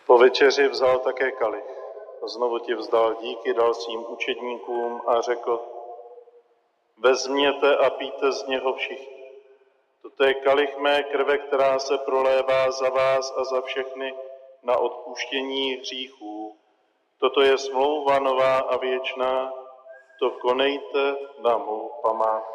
Po večeři vzal také kalich. Znovu ti vzdal díky, dal svým učedníkům a řekl: vezměte a pijte z něho všichni. Toto je kalich mé krve, která se prolévá za vás a za všechny na odpuštění hříchů. Toto je smlouva nová a věčná, to konejte na mou památku.